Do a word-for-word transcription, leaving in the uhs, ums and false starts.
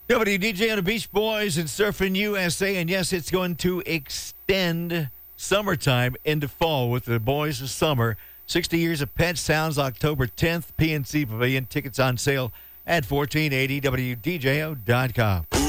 W D J on the Beach Boys and Surfing U S A. And yes, it's going to extend summertime into fall with the Boys of Summer. sixty Years of Pet Sounds, October tenth, P N C Pavilion. Tickets on sale at fourteen eighty W D J O dot com.